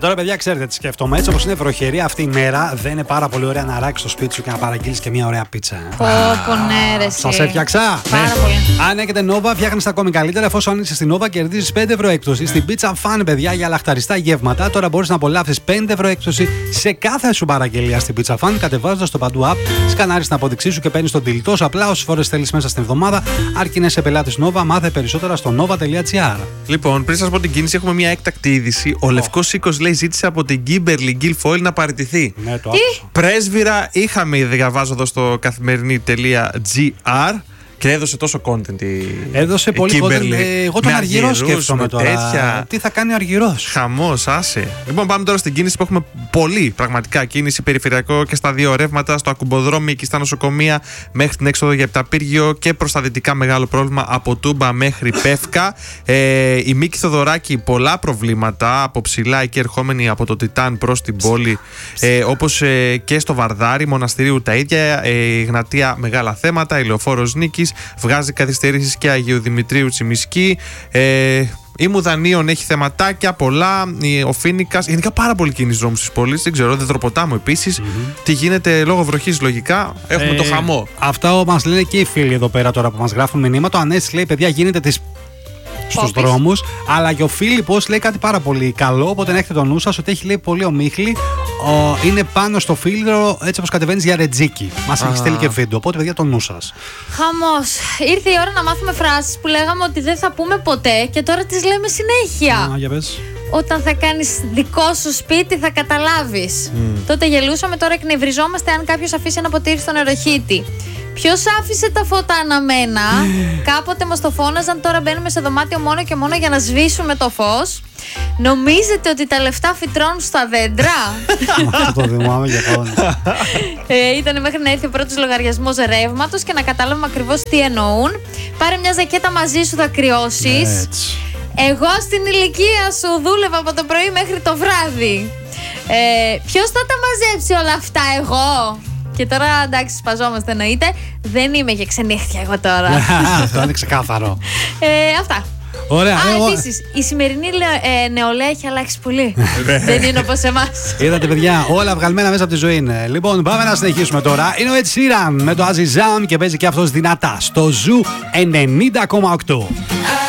Τώρα, παιδιά, ξέρετε τι σκέφτομαι. Έτσι όπως είναι βροχερή αυτή η μέρα, δεν είναι πάρα πολύ ωραία να ράξεις το σπίτι σου και να παραγγείλεις και μια ωραία πίτσα. Ναι, ρε. Σας έφτιαξα. Πάρα πολύ. Αν έχετε Nova, φτιάχνεις ακόμη καλύτερα. Εφόσον είσαι στην Nova, κερδίζεις 5 ευρώ έκπτωση στην Pizza Fan, παιδιά, για λαχταριστά γεύματα. Τώρα μπορείς να απολαύσεις 5 ευρώ έκπτωση σε κάθε σου παραγγελία στην Pizza Fan, κατεβάζοντας το παντού app, σκανάρεις την απόδειξή σου και παίρνεις τον τιλτό σου απλά όσες φορές θέλεις μέσα στην εβδομάδα. Αρκεί να είσαι πελάτης Nova, μάθε περισσότερα στο nova.gr. Λοιπόν, πριν σας πω την κίνηση, έχουμε μια έκτακτη είδηση. Ο Λευκός Οίκος, λέει, ζήτησε από την Kimberly Guilfoyle να παραιτηθεί. Ναι, το Πρέσβυρα είχαμε, διαβάζω εδώ στο καθημερινή.gr. Και έδωσε τόσο content Έδωσε πολύ content. Εγώ τον Αργυρό σκέφτομαι τώρα. Τέτοια. Τι θα κάνει ο Αργυρός. Χαμός, άσε. Λοιπόν, πάμε τώρα στην κίνηση που έχουμε πολύ πραγματικά κίνηση περιφερειακό και στα δύο ρεύματα, στο Ακουμποδρόμι και στα νοσοκομεία μέχρι την έξοδο για Επταπύργιο και προς τα δυτικά μεγάλο πρόβλημα από Τούμπα μέχρι Πεύκα. Η Μίκη Θοδωράκη, πολλά προβλήματα από ψηλά εκεί ερχόμενοι από το Τιτάν προς την πόλη, όπως και στο Βαρδάρι, Μοναστηρίου τα ίδια, η Γνατία μεγάλα θέματα, η Λεωφόρος Νίκης βγάζει καθυστερήσεις και Αγίου Δημητρίου Τσιμισκή. Η Μουδανίων έχει θεματάκια πολλά. Ο Φίνικας, γενικά πάρα πολύ κίνηση δρόμους της πόλης. Δεν ξέρω, Δεδροποτάμου επίσης. Τι γίνεται λόγω βροχής, λογικά. Έχουμε το χαμό. Αυτά μας λένε και οι φίλοι εδώ πέρα τώρα που μας γράφουν μηνύματα. Ο Ανέσης λέει: παιδιά, γίνεται στους δρόμους, αλλά και ο Φίλιππος λέει κάτι πάρα πολύ καλό. Οπότε να έχετε το νου σας ότι έχει, λέει, πολύ ομίχλη. Είναι πάνω στο φίλτρο, έτσι όπως κατεβαίνεις για Ρετζίκι. Μας έχει στείλει και βίντεο. Οπότε, παιδιά, το νου σας. Χαμός. Ήρθε η ώρα να μάθουμε φράσεις που λέγαμε ότι δεν θα πούμε ποτέ και τώρα τις λέμε συνέχεια. Για πες. Όταν θα κάνεις δικό σου σπίτι θα καταλάβεις. Τότε γελούσαμε, τώρα εκνευριζόμαστε αν κάποιος αφήσει ένα ποτήρι στον νεροχύτη. Ποιος άφησε τα φώτα αναμένα? Κάποτε μας το φώναζαν, τώρα μπαίνουμε σε δωμάτιο μόνο και μόνο για να σβήσουμε το φως. Νομίζετε ότι τα λεφτά φυτρώνουν στα δέντρα? Αυτό το θυμάμαι για χρόνια. Ήταν μέχρι να έρθει ο πρώτος λογαριασμός ρεύματος και να καταλάβουμε ακριβώς τι εννοούν. Πάρε μια ζακέτα μαζί σου, θα κρυώσεις. Εγώ στην ηλικία σου δούλευα από το πρωί μέχρι το βράδυ. Ποιος θα τα μαζέψει όλα αυτά, εγώ? Και τώρα, εντάξει, σπαζόμαστε, εννοείται. Δεν είμαι για ξενύχτια εγώ τώρα. Αυτό είναι ξεκάθαρο. Αυτά. Ωραία. Επίσης, η σημερινή νεολαία έχει αλλάξει πολύ. Δεν είναι όπως εμάς. Είδατε, παιδιά, όλα βγαλμένα μέσα από τη ζωή είναι. Λοιπόν, πάμε να συνεχίσουμε τώρα. Είναι ο Ed Sheeran με το Azizam και παίζει και αυτός δυνατά στο Zoo 90,8.